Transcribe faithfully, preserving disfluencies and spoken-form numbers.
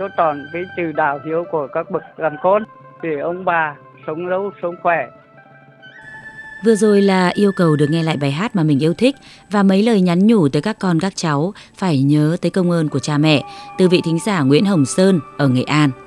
cho tròn cái chữ đạo hiếu của các bậc làm con để ông bà sống lâu sống khỏe. Vừa rồi là yêu cầu được nghe lại bài hát mà mình yêu thích và mấy lời nhắn nhủ tới các con các cháu phải nhớ tới công ơn của cha mẹ từ vị thính giả Nguyễn Hồng Sơn ở Nghệ An.